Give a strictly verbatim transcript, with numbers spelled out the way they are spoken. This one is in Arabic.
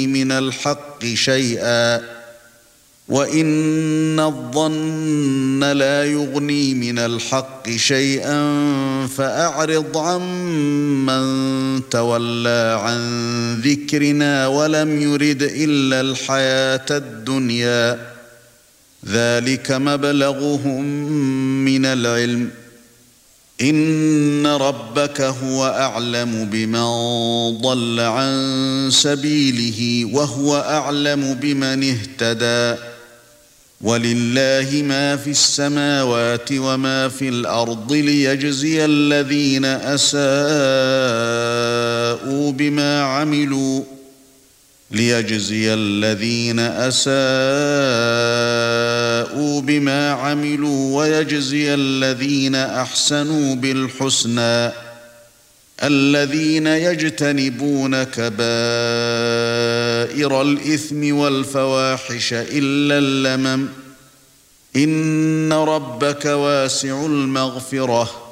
من الحق شيئا وإن الظن لا يغني من الحق شيئا فأعرض عمن تولى عن ذكرنا ولم يرد إلا الحياة الدنيا ذلك مبلغهم من العلم إن ربك هو أعلم بمن ضل عن سبيله وهو أعلم بمن اهتدى ولله ما في السماوات وما في الأرض ليجزي الذين أساءوا بما عملوا ليجزي الذين أساءوا بما عملوا ويجزي الذين أحسنوا بالحسنى الذين يجتنبون كبائر الإثم والفواحش إلا اللمم إن ربك واسع المغفرة